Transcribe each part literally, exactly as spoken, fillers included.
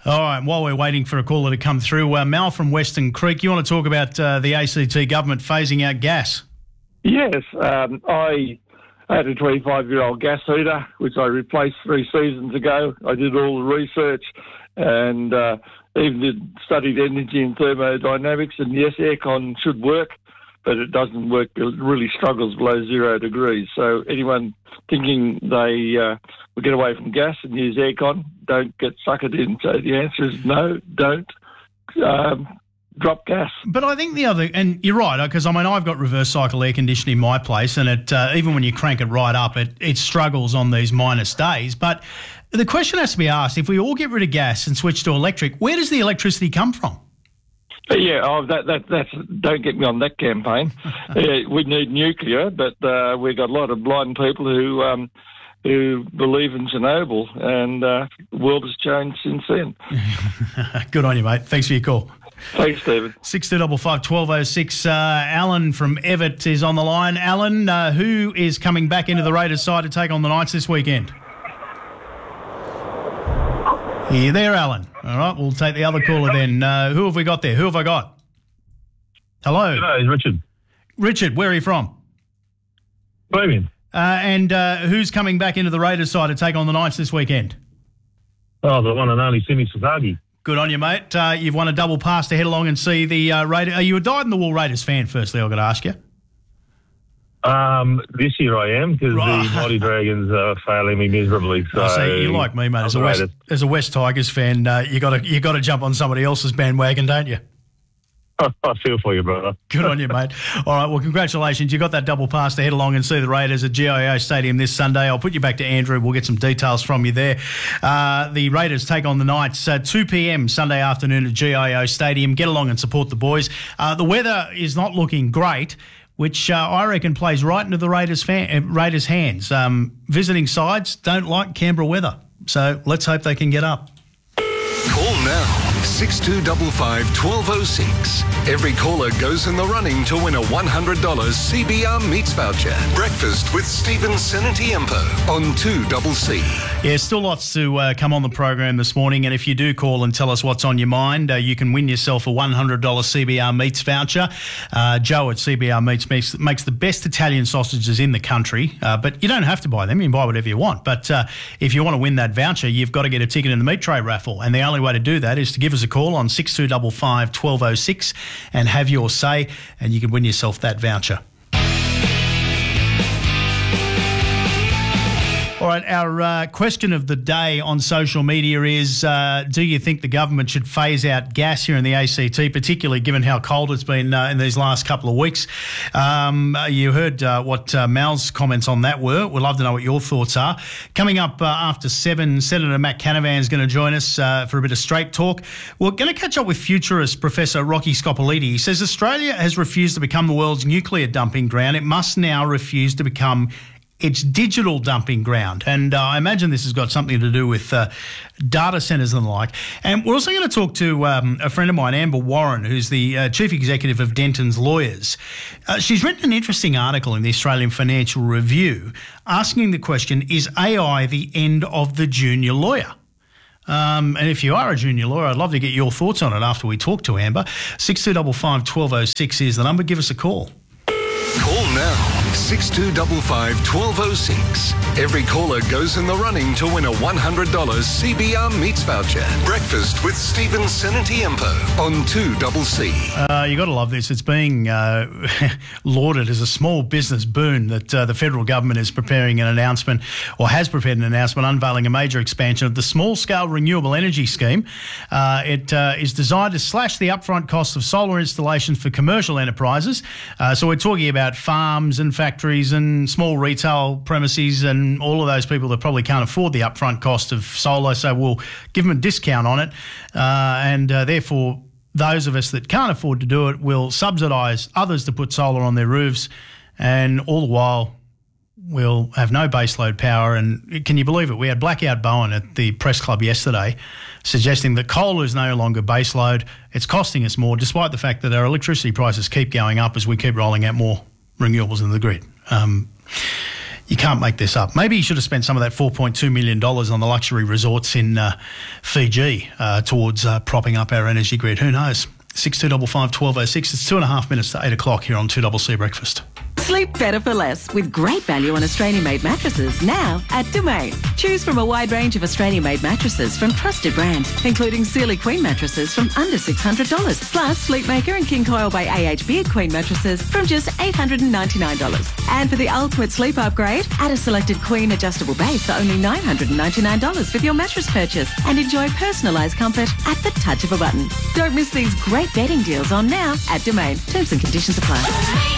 All right, while we're waiting for a caller to come through, uh, Mal from Western Creek, you want to talk about uh, the A C T government phasing out gas? Yes, um, I had a twenty-five-year-old gas heater, which I replaced three seasons ago. I did all the research and uh, even did, studied energy and thermodynamics, and yes, aircon should work, but it doesn't work. It really struggles below zero degrees. So anyone thinking they uh, will get away from gas and use aircon, don't get suckered in. So the answer is no, don't um, drop gas. But I think the other, and you're right, because I mean, I've got reverse cycle air conditioning in my place, and it uh, even when you crank it right up, it, it struggles on these minus days. But the question has to be asked, if we all get rid of gas and switch to electric, where does the electricity come from? Yeah, oh, that, that, that's, don't get me on that campaign. Yeah, we need nuclear, but uh, we've got a lot of blind people who um, who believe in Chernobyl, and uh, the world has changed since then. Good on you, mate. Thanks for your call. Thanks, David. six two five five, one two oh six. Uh, Alan from Everett is on the line. Alan, uh, who is coming back into the Raiders side to take on the Knights this weekend? Are you there, Alan? All right, we'll take the other caller then. Uh, who have we got there? Who have I got? Hello? Hello, it's Richard. Richard, where are you from? Fabian. Uh, and uh, who's coming back into the Raiders side to take on the Knights this weekend? Oh, the one and only Simi Sasagi. Good on you, mate. Uh, you've won a double pass to head along and see the uh, Raiders. Are you a dyed-in-the-wool Raiders fan, firstly, I've got to ask you? Um, this year I am, because Right. the Mighty Dragons are failing me miserably. So Oh, see, you like me, mate. As a West, as a West Tigers fan, uh, you got to you got to jump on somebody else's bandwagon, don't you? I feel for you, brother. Good on you, mate. All right, well, congratulations. You got that double pass to head along and see the Raiders at G I O Stadium this Sunday. I'll put you back to Andrew. We'll get some details from you there. Uh, the Raiders take on the Knights uh, two p.m. Sunday afternoon at G I O Stadium. Get along and support the boys. Uh, the weather is not looking great, which uh, I reckon plays right into the Raiders fan, uh, Raiders' hands. Um, visiting sides don't like Canberra weather, so let's hope they can get up. Call now, six two five five, one two oh six. Every caller goes in the running to win a one hundred dollars C B R Meats voucher. Breakfast with Stephen Senatiempo on two C C. Yeah, still lots to uh, come on the program this morning, and if you do call and tell us what's on your mind, uh, you can win yourself a one hundred dollars C B R Meats voucher. Uh, Joe at C B R Meats makes, makes the best Italian sausages in the country, uh, but you don't have to buy them. You can buy whatever you want. But uh, if you want to win that voucher, you've got to get a ticket in the meat tray raffle, and the only way to do that is to give us a call on six two five five, one two oh six and have your say, and you can win yourself that voucher. All right, our uh, question of the day on social media is, uh, do you think the government should phase out gas here in the A C T, particularly given how cold it's been uh, in these last couple of weeks? Um, you heard uh, what uh, Mal's comments on that were. We'd love to know what your thoughts are. Coming up uh, after seven, Senator Matt Canavan is going to join us uh, for a bit of straight talk. We're going to catch up with futurist Professor Rocky Scopoliti. He says Australia has refused to become the world's nuclear dumping ground. It must now refuse to become its digital dumping ground. And uh, I imagine this has got something to do with uh, data centres and the like. And we're also going to talk to um, a friend of mine, Amber Warren, who's the uh, Chief Executive of Denton's Lawyers. Uh, she's written an interesting article in the Australian Financial Review asking the question, is A I the end of the junior lawyer? Um, and if you are a junior lawyer, I'd love to get your thoughts on it after we talk to Amber. six two five five, one two oh six is the number. Give us a call. Call now, six two five five, one two oh six. Every caller goes in the running to win a one hundred dollars C B R Meats voucher. Breakfast with Stephen Senatiempo on two C C. Uh, you got to love this. It's being uh, lauded as a small business boon that uh, the federal government is preparing an announcement, or has prepared an announcement unveiling a major expansion of the small-scale renewable energy scheme. Uh, it uh, is designed to slash the upfront costs of solar installations for commercial enterprises. Uh, so we're talking about farms and factories and small retail premises and all of those people that probably can't afford the upfront cost of solar. So we'll give them a discount on it, uh, and uh, therefore those of us that can't afford to do it will subsidise others to put solar on their roofs, and all the while we'll have no baseload power. And can you believe it? We had Blackout Bowen at the press club yesterday suggesting that coal is no longer baseload. It's costing us more, despite the fact that our electricity prices keep going up as we keep rolling out more renewables in the grid. Um, You can't make this up. Maybe he should have spent some of that four point two million dollars on the luxury resorts in uh, Fiji uh, towards uh, propping up our energy grid. Who knows? six two five five, one two oh six. It's two and a half minutes to eight o'clock here on two C C Breakfast. Sleep better for less with great value on Australian-made mattresses now at Domain. Choose from a wide range of Australian-made mattresses from trusted brands, including Sealy Queen mattresses from under six hundred dollars, plus Sleepmaker and King Coil by A H Beard Queen mattresses from just eight hundred ninety-nine dollars. And for the ultimate sleep upgrade, add a selected Queen adjustable base for only nine hundred ninety-nine dollars with your mattress purchase and enjoy personalised comfort at the touch of a button. Don't miss these great bedding deals on now at Domain. Terms and conditions apply.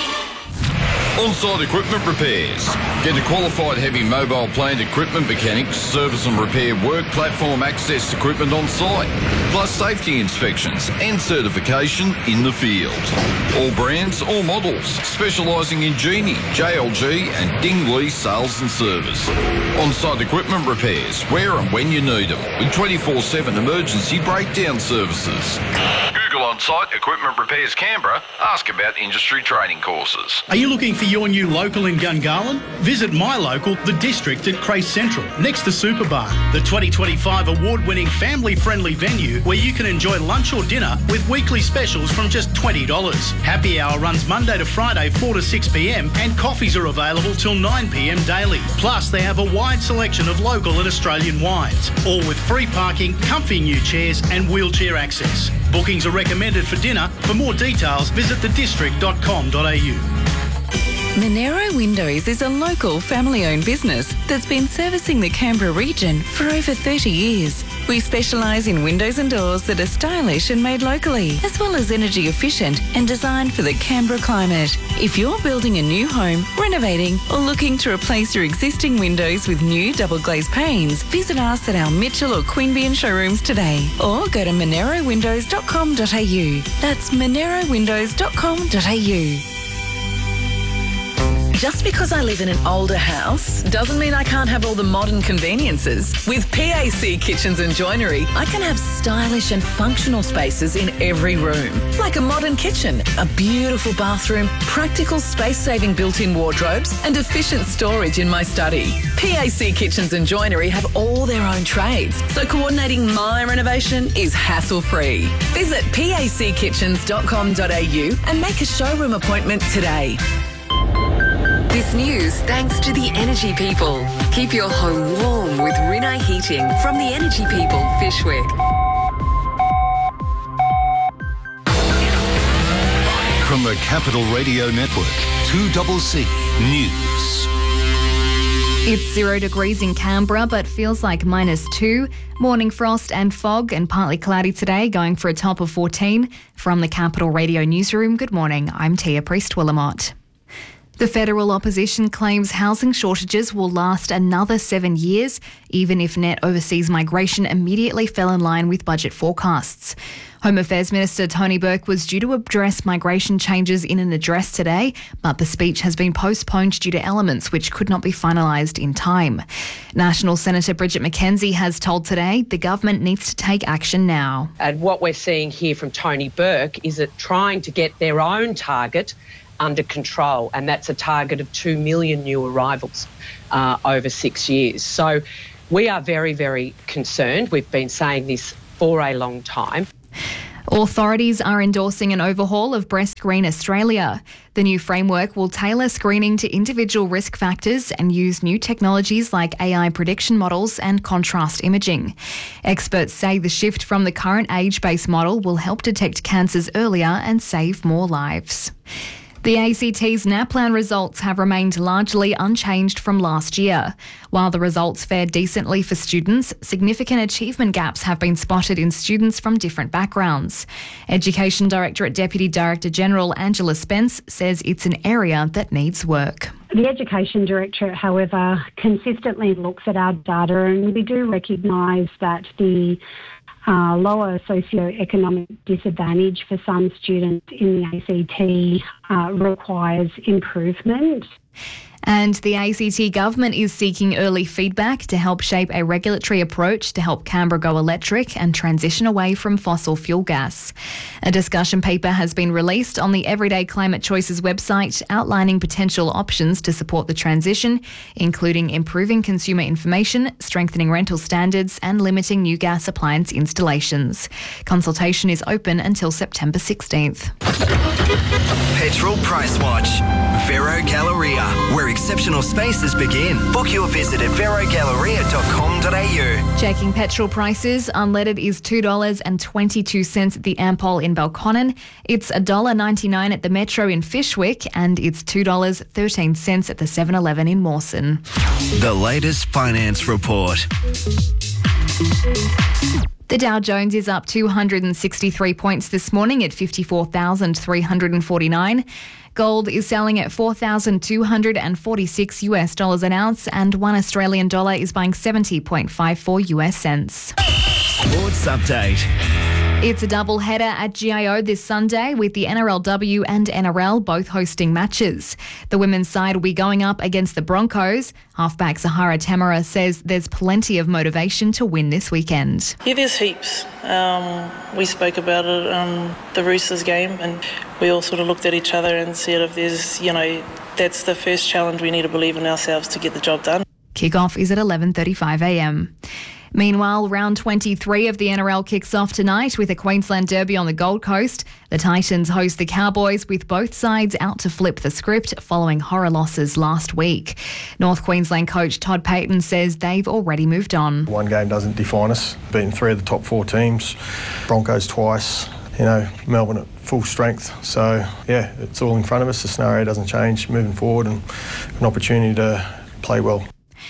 On-site equipment repairs. Get a qualified heavy mobile plant equipment mechanics, service and repair work platform access equipment on site, plus safety inspections and certification in the field. All brands, all models, specialising in Genie, J L G and Dingley sales and service. On-site equipment repairs, where and when you need them, with twenty-four seven emergency breakdown services. Google On-Site Equipment Repairs Canberra. Ask about industry training courses. Are you looking for your new local in Gungahlin? Visit my local, The District at Crace Central, next to Superbar, the twenty twenty-five award-winning family-friendly venue where you can enjoy lunch or dinner with weekly specials from just twenty dollars. Happy hour runs Monday to Friday, four to six p m, and coffees are available till nine p m daily. Plus, they have a wide selection of local and Australian wines, all with free parking, comfy new chairs and wheelchair access. Bookings are recommended for dinner. For more details, visit the district dot com dot a u. Monero Windows is a local family-owned business that's been servicing the Canberra region for over thirty years. We specialise in windows and doors that are stylish and made locally, as well as energy efficient and designed for the Canberra climate. If you're building a new home, renovating or looking to replace your existing windows with new double glazed panes, visit us at our Mitchell or Queanbeyan showrooms today, or go to monero windows dot com dot a u. That's monero windows dot com dot a u. Just because I live in an older house doesn't mean I can't have all the modern conveniences. With P A C Kitchens and Joinery, I can have stylish and functional spaces in every room. Like a modern kitchen, a beautiful bathroom, practical space-saving built-in wardrobes and efficient storage in my study. P A C Kitchens and Joinery have all their own trades, so coordinating my renovation is hassle-free. Visit p a c kitchens dot com dot a u and make a showroom appointment today. This news thanks to the Energy People. Keep your home warm with Rinnai Heating from the Energy People, Fyshwick. From the Capital Radio Network, two C C News. It's zero degrees in Canberra, but feels like minus two. Morning frost and fog and partly cloudy today, going for a top of fourteen. From the Capital Radio Newsroom, good morning. I'm Tia Priest-Willamott. The federal opposition claims housing shortages will last another seven years, even if net overseas migration immediately fell in line with budget forecasts. Home Affairs Minister Tony Burke was due to address migration changes in an address today, but the speech has been postponed due to elements which could not be finalised in time. National Senator Bridget McKenzie has told Today the government needs to take action now. And what we're seeing here from Tony Burke is that trying to get their own target under control, and that's a target of two million new arrivals uh, over six years. So we are very, very concerned. We've been saying this for a long time. Authorities are endorsing an overhaul of Breast Screen Australia. The new framework will tailor screening to individual risk factors and use new technologies like A I prediction models and contrast imaging. Experts say the shift from the current age-based model will help detect cancers earlier and save more lives. The A C T's NAPLAN results have remained largely unchanged from last year. While the results fared decently for students, significant achievement gaps have been spotted in students from different backgrounds. Education Directorate Deputy Director General Angela Spence says it's an area that needs work. The Education Directorate, however, consistently looks at our data, and we do recognise that the Uh, lower socio-economic disadvantage for some students in the A C T uh, requires improvement. And the A C T government is seeking early feedback to help shape a regulatory approach to help Canberra go electric and transition away from fossil fuel gas. A discussion paper has been released on the Everyday Climate Choices website outlining potential options to support the transition, including improving consumer information, strengthening rental standards and limiting new gas appliance installations. Consultation is open until September sixteenth. Petrol Price Watch. Vero Galleria, where exceptional spaces begin. Book your visit at vero galleria dot com dot a u. Checking petrol prices, unleaded is two dollars twenty-two at the Ampol in Belconnen. It's one dollar ninety-nine at the Metro in Fishwick, and it's two dollars thirteen at the seven eleven in Mawson. The latest finance report. The Dow Jones is up two hundred sixty-three points this morning at fifty-four thousand three hundred forty-nine. Gold is selling at four thousand two hundred forty-six US dollars an ounce, and one Australian dollar is buying seventy point five four US cents. Sports update. It's a double header at G I O this Sunday with the N R L W and N R L both hosting matches. The women's side will be going up against the Broncos. Halfback Zahara Tamara says there's plenty of motivation to win this weekend. Yeah, there's heaps. Um, we spoke about it on the Roosters game, and we all sort of looked at each other and said if there's, you know, that's the first challenge, we need to believe in ourselves to get the job done. Kick-off is at eleven thirty-five a m. Meanwhile, round twenty-three of the N R L kicks off tonight with a Queensland derby on the Gold Coast. The Titans host the Cowboys, with both sides out to flip the script following horror losses last week. North Queensland coach Todd Payton says they've already moved on. One game doesn't define us. Beating three of the top four teams, Broncos twice, you know, Melbourne at full strength. So, yeah, it's all in front of us. The scenario doesn't change moving forward, and an opportunity to play well.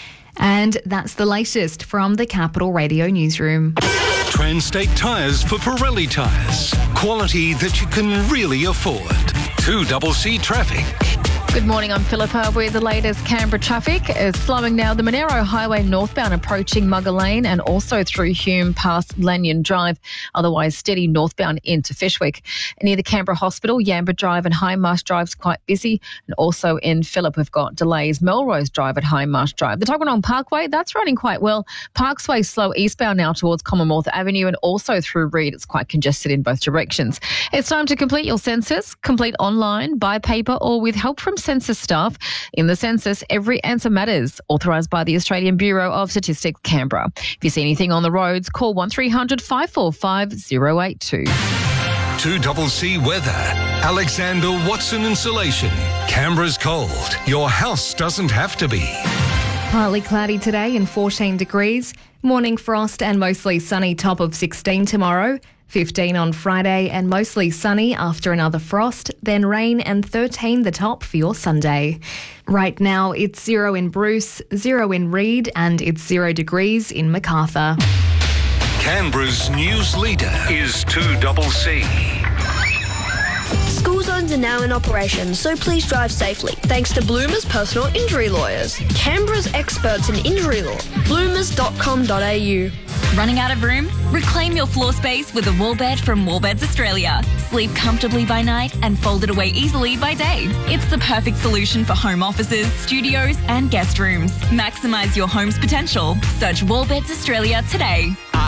And that's the latest from the Capital Radio newsroom. Transtate Tyres for Pirelli tyres. Quality that you can really afford. two C C traffic. Good morning, I'm Philippa with the latest Canberra traffic. It's slowing now. The Monero Highway northbound approaching Mugger Lane and also through Hume past Lanyon Drive. Otherwise steady northbound into Fishwick. Near the Canberra Hospital, Yamba Drive and High Marsh Drive's quite busy. And also in Phillip, we've got delays. Melrose Drive at High Marsh Drive. The Tuggeranong Parkway, that's running quite well. Parks Way slow eastbound now towards Commonwealth Avenue, and also through Reed. It's quite congested in both directions. It's time to complete your census. Complete online, by paper, or with help from census staff. In the census, every answer matters. Authorised by the Australian Bureau of Statistics, Canberra. If you see anything on the roads, call one three hundred five four five zero eight two. two C C weather. Alexander Watson Insulation. Canberra's cold. Your house doesn't have to be. Partly cloudy today and fourteen degrees. Morning frost and mostly sunny, top of sixteen tomorrow. fifteen on Friday and mostly sunny after another frost, then rain and thirteen the top for your Sunday. Right now it's zero in Bruce, zero in Reed, and it's zero degrees in Macarthur. Canberra's news leader is two C C. School zones are now in operation, so please drive safely. Thanks to Bloomers Personal Injury Lawyers, Canberra's experts in injury law. bloomers dot com dot a u. Running out of room? Reclaim your floor space with a wall bed from Wallbeds Australia. Sleep comfortably by night and fold it away easily by day. It's the perfect solution for home offices, studios and guest rooms. Maximise your home's potential. Search Wallbeds Australia today.